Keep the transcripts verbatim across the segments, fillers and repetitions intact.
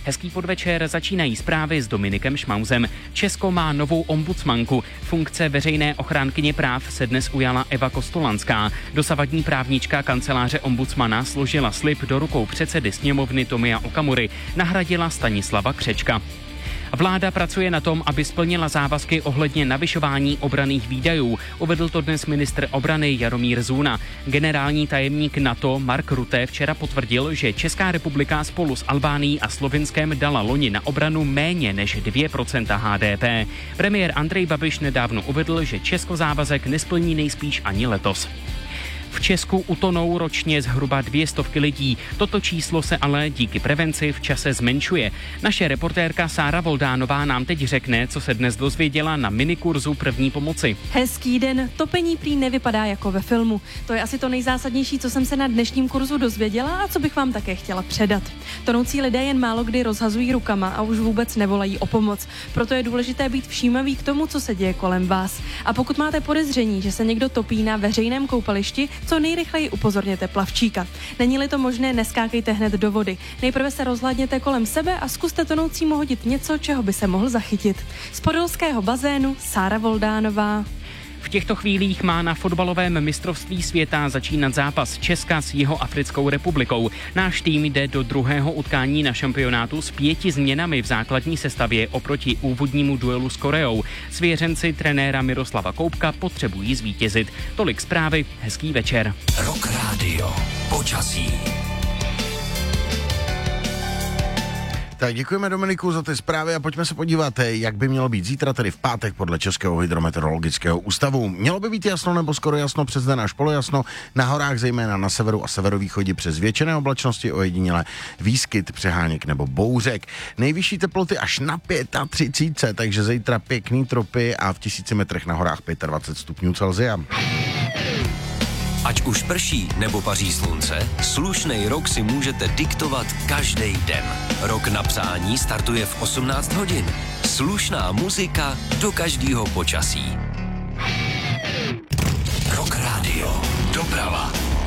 Hezký podvečer, začínají zprávy s Dominikem Šmauzem. Česko má novou ombudsmanku. Funkce veřejné ochránkyně práv se dnes ujala Eva Kostolanská. Dosavadní právnička kanceláře ombudsmana složila slib do rukou předsedy sněmovny Tomia Okamury. Nahradila Stanislava Křečka. Vláda pracuje na tom, aby splnila závazky ohledně navyšování obranných výdajů. Uvedl to dnes ministr obrany Jaromír Zůna. Generální tajemník NATO Mark Rutte včera potvrdil, že Česká republika spolu s Albánií a Slovinskem dala loni na obranu méně než dvě procenta H D P. Premiér Andrej Babiš nedávno uvedl, že Česko závazek nesplní nejspíš ani letos. V Česku utonou ročně zhruba dvě stovky lidí. Toto číslo se ale díky prevenci v čase zmenšuje. Naše reportérka Sára Voldánová nám teď řekne, co se dnes dozvěděla na minikurzu první pomoci. Hezký den, topení prý nevypadá jako ve filmu. To je asi to nejzásadnější, co jsem se na dnešním kurzu dozvěděla a co bych vám také chtěla předat. Tonoucí lidé jen málo kdy rozhazují rukama a už vůbec nevolají o pomoc. Proto je důležité být všímavý k tomu, co se děje kolem vás. A pokud máte podezření, že se někdo topí na veřejném koupališti, co nejrychleji upozorněte plavčíka. Není-li to možné, neskákejte hned do vody. Nejprve se rozhlédněte kolem sebe a zkuste tonoucímu hodit něco, čeho by se mohl zachytit. Z podolského bazénu Sára Voldánová. V těchto chvílích má na fotbalovém mistrovství světa začínat zápas Česka s Jihoafrickou republikou. Náš tým jde do druhého utkání na šampionátu s pěti změnami v základní sestavě oproti úvodnímu duelu s Koreou. Svěřenci trenéra Miroslava Koubka potřebují zvítězit. Tolik zprávy, hezký večer. Rock Radio, počasí. Tak děkujeme Dominiku za ty zprávy a pojďme se podívat, jak by mělo být zítra, tedy v pátek podle Českého hydrometeorologického ústavu. Mělo by být jasno nebo skoro jasno, přes den až polojasno, na horách zejména na severu a severovýchodě přes většiné oblačnosti ojedinělé výskyt přeháněk nebo bouřek. Nejvyšší teploty až na třicet pět, takže zítra pěkný tropy a v tisíci metrech na horách dvacet pět stupňů Celsia. Ať už prší nebo paří slunce, slušnej rok si můžete diktovat každý den. Rok na přání startuje v osmnáct hodin. Slušná muzika do každého počasí. Rock Radio. Doprava.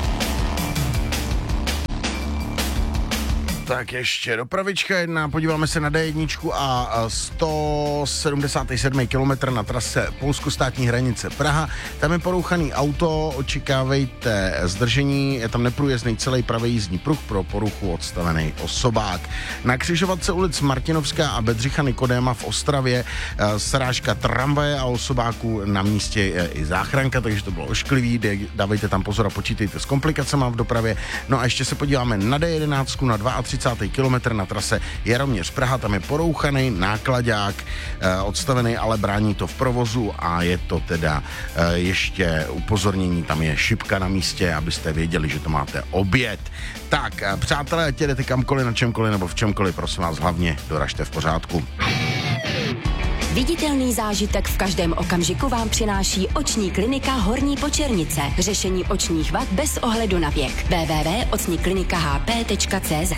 Tak ještě dopravička jedna, podíváme se na D jedna a sto sedmdesát sedm kilometr na trase polsko-státní hranice Praha. Tam je porouchaný auto, očekávejte zdržení, je tam neprůjezdný celý pravý jízdní pruh, pro poruchu odstavený osobák. Na křižovatce ulic Martinovská a Bedřicha Nikodéma v Ostravě srážka tramvaje a osobáků, na místě je i záchranka, takže to bylo ošklivý, dávejte tam pozor a počítejte s komplikacemi v dopravě. No a ještě se podíváme na D jedenáct na třicátém druhém kilometr na trase Jaroměř Praha, tam je porouchaný náklaďák, e, odstavený, ale brání to v provozu a je to teda e, ještě upozornění, tam je šipka na místě, abyste věděli, že to máte oběd. Tak, e, přátelé, ať jdete kamkoliv, na čemkoliv nebo v čemkoliv, prosím vás, hlavně doražte v pořádku. Viditelný zážitek v každém okamžiku vám přináší oční klinika Horní Počernice. Řešení očních vad bez ohledu na věk. w w w tečka oční klinika h p tečka c z.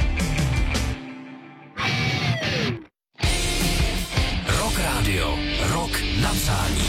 Rock Radio. Rock na přání.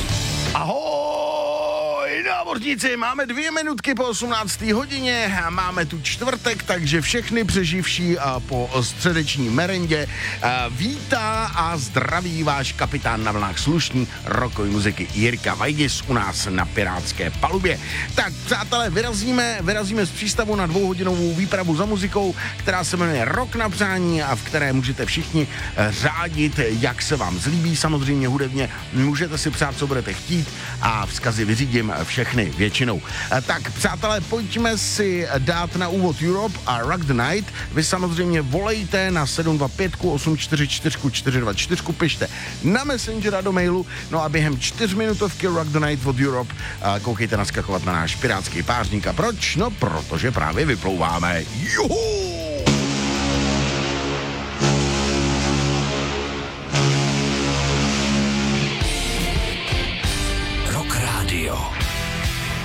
Ahoj, námořníci, máme dvě minutky po osmnácté hodině, máme tu čtvrtek, takže všechny přeživší a po středeční merendě vítá a zdraví váš kapitán na vlnách slušný rockový muziky Jirka Weigis u nás na pirátské palubě. Tak, přátelé, vyrazíme, vyrazíme z přístavu na dvouhodinovou výpravu za muzikou, která se jmenuje Rock na přání a v které můžete všichni řádit, jak se vám zlíbí, samozřejmě hudebně, můžete si přát, co budete chtít a vzkazy vyřídím všechny většinou. Tak, přátelé, pojďme si dát na úvod Europe a Rock the Night. Vy samozřejmě volejte na sedm dva pět osm čtyři čtyři čtyři dva čtyři, pište na Messenger a do mailu, no a během čtyřminutovky Rock the Night od Europe koukejte naskakovat na náš pirátský pářník. A proč? No, protože právě vyplouváme. Juhu!